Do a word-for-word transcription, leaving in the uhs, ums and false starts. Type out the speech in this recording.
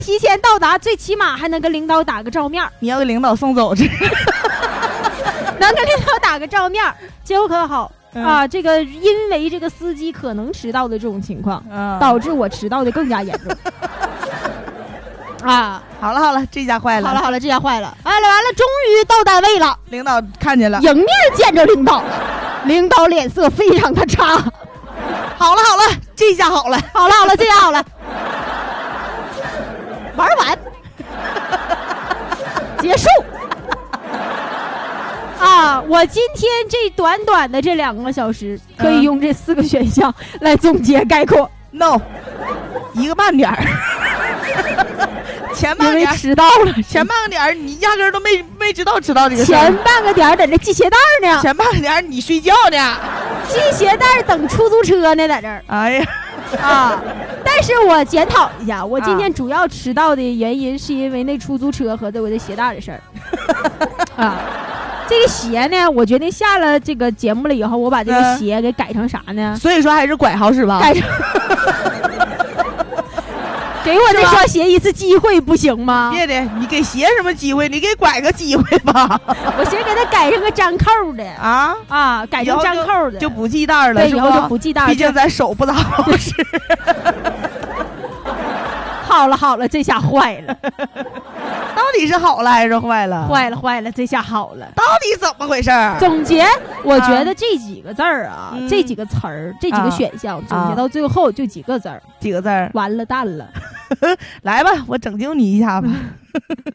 提前到达，最起码还能跟领导打个照面。 你要给领导送走去， 能跟领导打个照面，结果可好、嗯、啊！这个因为这个司机可能迟到的这种情况，嗯、导致我迟到的更加严重。啊， 好了好了，这下坏了， 好了好了，这下坏了，完了完了，终于到单位了， 领导看见了， 迎面见着领导，领导脸色非常的差。 好了好了，这下好了， 好了好了，这下好了，玩完，结束。啊，我今天这短短的这两个小时，可以用这四个选项来总结概括。 No， 一个半点儿。前半个点迟到了， 前半个点你压根儿都没没知道迟到这个事。 前半个点在这系鞋带呢， 前半个点你睡觉呢， 系鞋带等出租车呢，在这儿。 哎呀， 啊！但是我检讨一下，我今天主要迟到的原因是因为那出租车和我的鞋带的事儿。啊，这个鞋呢，我决定下了这个节目了以后，我把这个鞋给改成啥呢？ 嗯、所以说还是拐好使吧。 改成。给我这双鞋一次机会不行吗？ 别的，你给鞋什么机会？你给拐个机会吧。 我先给它改成个粘扣的啊啊，改成粘扣的， 就不系带了。 对，以后就不系带了。 毕竟咱手不大好使。 好了好了，这下坏了。 到底是好了还是坏了？ 坏了坏了，这下好了。 到底怎么回事？ 总结，我觉得这几个字儿啊，嗯、这几个词儿，这几个选项，啊、总结到最后就几个字儿， 几个字儿， 完了蛋了。 来吧，我拯救你一下吧。